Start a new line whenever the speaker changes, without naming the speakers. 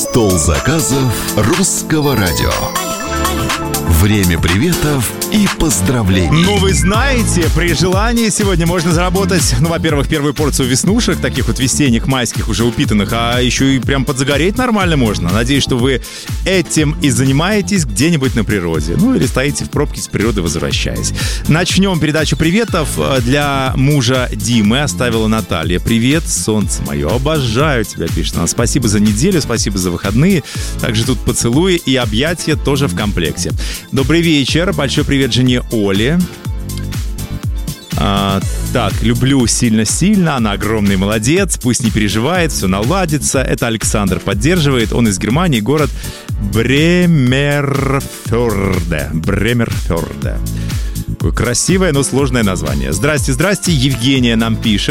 Стол заказов русского радио. Время приветов и поздравлений.
Ну, вы знаете, при желании сегодня можно заработать, во-первых, первую порцию веснушек, таких вот весенних, майских, уже упитанных, а еще и прям подзагореть нормально можно. Надеюсь, что вы этим и занимаетесь где-нибудь на природе. Ну, или стоите в пробке с природы, возвращаясь. Начнем передачу приветов. Для мужа Димы оставила Наталья. Привет, солнце мое, обожаю тебя, пишет она. Спасибо за неделю, спасибо за выходные. Также тут поцелуи и объятия тоже в комплекте. Добрый вечер, большой привет жене Оле. Так, люблю сильно-сильно, она огромный молодец, пусть не переживает, все наладится. Это Александр поддерживает, он из Германии, город Бремерфёрде. Какое красивое, но сложное название. Здрасте, Евгения нам пишет.